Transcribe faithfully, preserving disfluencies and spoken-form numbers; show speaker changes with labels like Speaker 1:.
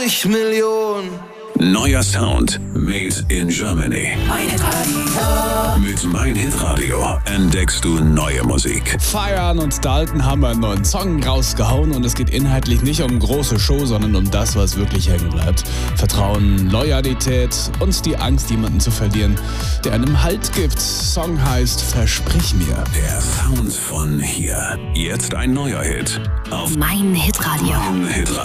Speaker 1: zwanzig Millionen.
Speaker 2: Neuer Sound made in Germany.
Speaker 3: Mein Hitradio.
Speaker 2: Mit Mein Hitradio entdeckst du neue Musik.
Speaker 4: Feiern und Dalton haben einen neuen Song rausgehauen und es geht inhaltlich nicht um große Show, sondern um das, was wirklich hängen bleibt. Vertrauen, Loyalität und die Angst, jemanden zu verlieren, der einem Halt gibt. Song heißt Versprich mir.
Speaker 2: Der Sound von hier. Jetzt ein neuer Hit auf
Speaker 3: Mein Hitradio.
Speaker 2: Mein Hitradio.